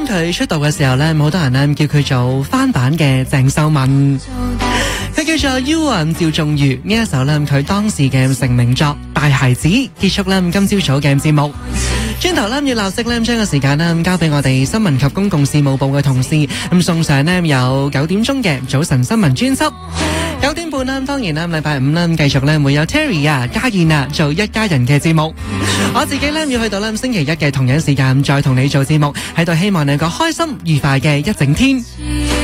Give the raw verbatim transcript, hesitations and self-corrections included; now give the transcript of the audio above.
啱佢出道嘅時候咧，好多人咧叫佢做翻版嘅鄭秀文。佢叫做 U 啊，趙仲瑜呢一首咧，佢當時嘅成名作《大孩子》結束咧，今朝早嘅節目。轉頭咧要立即咧將個時間咧交俾我哋新聞及公共事務部嘅同事，咁送上咧有九點鐘嘅早晨新聞專輯。九點半啦，當然啦，禮拜五啦，繼續咧會有 Terry 啊、家燕啊做一家人嘅節目。我自己咧要去到咧星期一嘅同樣時間再同你做節目，喺度希望你有個開心愉快嘅一整天。